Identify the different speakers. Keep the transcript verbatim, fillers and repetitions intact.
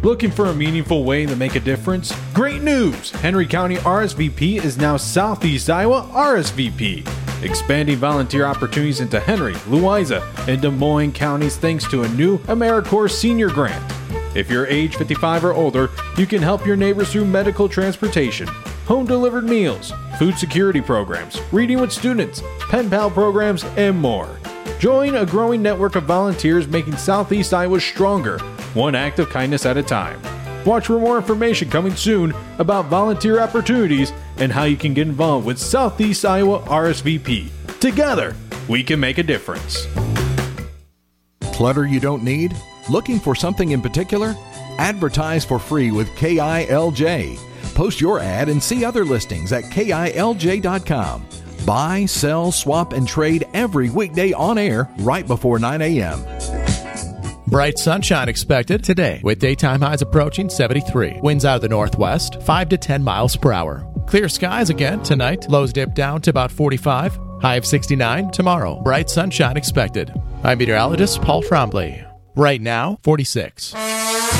Speaker 1: Looking for a meaningful way to make a difference? Great news! Henry County R S V P is now Southeast Iowa R S V P, expanding volunteer opportunities into Henry, Louisa, and Des Moines counties thanks to a new AmeriCorps senior grant. If you're age fifty-five or older, you can help your neighbors through medical transportation, home-delivered meals, food security programs, reading with students, pen pal programs, and more. Join a growing network of volunteers making Southeast Iowa stronger, one act of kindness at a time. Watch for more information coming soon about volunteer opportunities and how you can get involved with Southeast Iowa R S V P. Together, we can make a difference.
Speaker 2: Clutter you don't need? Looking for something in particular? Advertise for free with K I L J. Post your ad and see other listings at K I L J dot com. Buy, sell, swap, and trade every weekday on air right before nine a.m.
Speaker 3: Bright sunshine expected today with daytime highs approaching seventy-three. Winds out of the northwest, five to ten miles per hour. Clear skies again tonight. Lows dip down to about forty-five. High of sixty-nine tomorrow. Bright sunshine expected. I'm meteorologist Paul Trombley. Right now, forty-six.